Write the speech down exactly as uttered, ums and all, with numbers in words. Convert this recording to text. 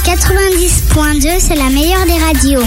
quatre-vingt-dix point deux, c'est la meilleure des radios.